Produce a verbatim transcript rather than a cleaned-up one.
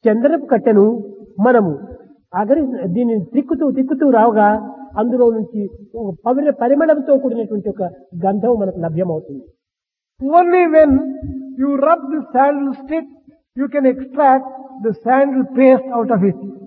చందనపు కట్టెను మనము అగరి దీనిని తిక్కుతూ తిక్కుతూ రావుగా అందులో నుంచి ఒక పవిత్ర పరిమళంతో కూడినటువంటి ఒక గంధం మనకు లభ్యమవుతుంది. Only when you rub the sandal stick, you can extract the sandal paste out of it.